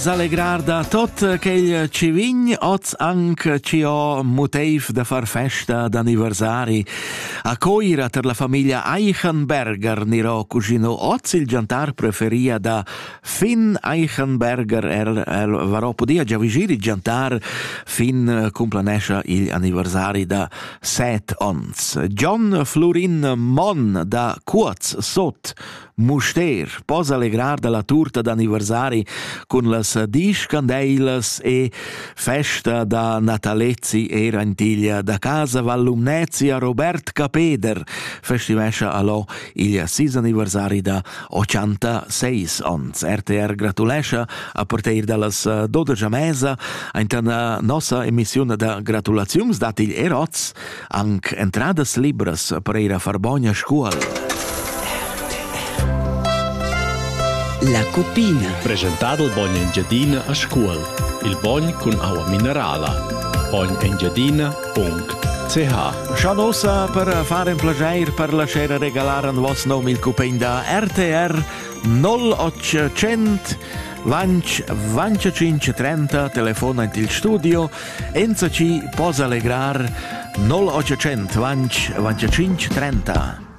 S'alegrarda tot ch'egl ci vign, oz anche ci ho motiv da far festa d'anniversari. A coira per la famiglia Eichenberger niro cugino oz il giantar preferia da Finn Eichenberger varò podia già vigiri giantar fin complanescia il anniversari da 7 ons. John Florin Mon da Cuoz sot Muster posa allegrarda la turta d'anniversari con las 10 candeilas e festa da Natalezzi e Rantiglia da casa Vallumnezia Robert Capeder festivescia allo il 6 anniversari da 86 ons. RTR gratulescia a partire dallas 12 mesa in una nostra emissione da gratulazioni dati gli eroz anche entradas libres per ir a far bogna scuola. La Copina. Presentato il Bogn Engiadina a scuola. Il Bogn con acqua minerale. bognengiadina.ch. Scianosa per fare un piacere per lasciare regalare un vostro nome il Copina da RTR 0800 25 30 telefona in il studio Enza ci posa allegrar 0800 25 30.